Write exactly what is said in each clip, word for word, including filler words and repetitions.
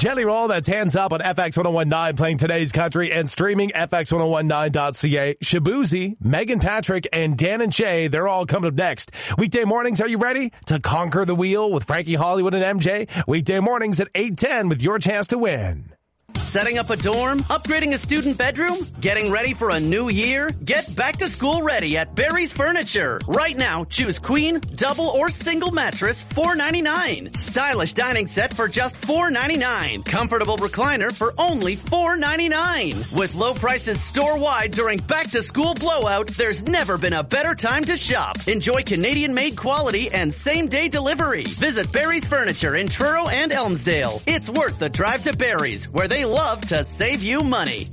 Jelly Roll, that's Hands Up on F X one oh one point nine, playing today's country and streaming F X one oh one nine dot C A. Shabuzi, Megan Patrick, and Dan and Shay, they're all coming up next. Weekday mornings, are you ready to conquer the wheel with Frankie Hollywood and M J? Weekday mornings at eight ten with your chance to win. Setting up a dorm? Upgrading a student bedroom? Getting ready for a new year? Get back to school ready at Barry's Furniture. Right now, choose queen, double, or single mattress, four ninety-nine. Stylish dining set for just four ninety-nine. Comfortable recliner for only four ninety-nine. With low prices store-wide during back-to-school blowout, there's never been a better time to shop. Enjoy Canadian-made quality and same-day delivery. Visit Barry's Furniture in Truro and Elmsdale. It's worth the drive to Barry's, where they love to save you money.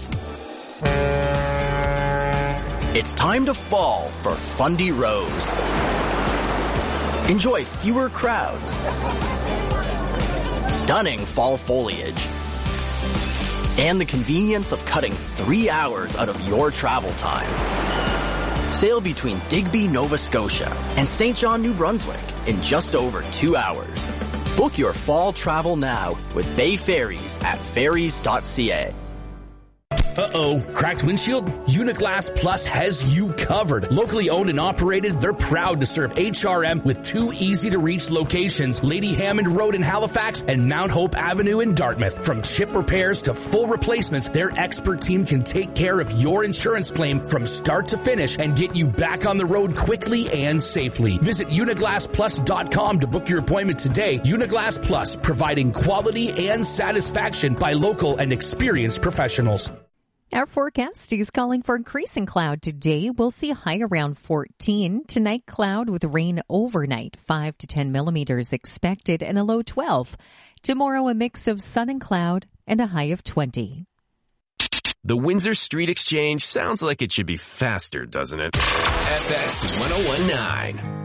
It's time to fall for Fundy Rose. Enjoy fewer crowds, stunning fall foliage, and the convenience of cutting three hours out of your travel time. Sail between Digby, Nova Scotia and Saint John, New Brunswick in just over two hours. Book your fall travel now with Bay Ferries at ferries dot c a. Uh-oh, cracked windshield? Uniglass Plus has you covered. Locally owned and operated, they're proud to serve H R M with two easy-to-reach locations, Lady Hammond Road in Halifax and Mount Hope Avenue in Dartmouth. From chip repairs to full replacements, their expert team can take care of your insurance claim from start to finish and get you back on the road quickly and safely. Visit uniglass plus dot com to book your appointment today. Uniglass Plus, providing quality and satisfaction by local and experienced professionals. Our forecast is calling for increasing cloud today. We'll see a high around fourteen. Tonight, cloud with rain overnight, five to ten millimeters expected, and a low twelve. Tomorrow, a mix of sun and cloud and a high of twenty. The Windsor Street Exchange sounds like it should be faster, doesn't it? F X one oh one point nine.